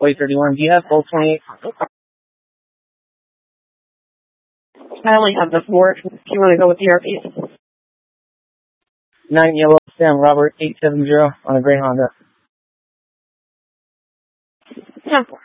Wait, 31. Do you have full 28? I only have the 4 if you want to go with the RP. 9 yellow, Sam Robert 870 on a gray Honda. 10-4.